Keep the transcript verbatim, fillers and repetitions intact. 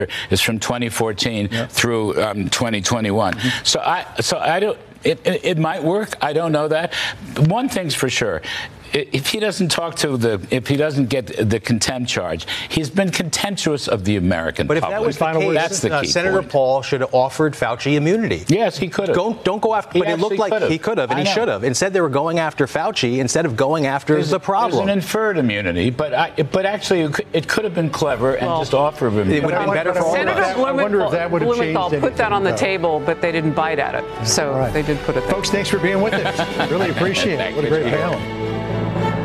is from twenty fourteen yep. through um, twenty twenty-one. Mm-hmm. So I, so I don't. It, it, it might work. I don't know that. One thing's for sure. If he doesn't talk to the, if he doesn't get the contempt charge, he's been contemptuous of the American but public. But if that was the case, that's the uh, key Senator point. Paul should have offered Fauci immunity. Yes, he could have. Don't, don't go after, he but it looked like could've. he could have, and I he should have. Instead, they were going after Fauci instead of going after there's, the problem. There's an inferred immunity, but I, but actually, it could, it could have been clever and well, just offer him immunity. It would have been better for all of us. Senator Blumenthal, Blumenthal put that on the table, but they didn't bite at it. So right. they did put it there. Folks, thanks for being with us. Really appreciate it. What a great panel.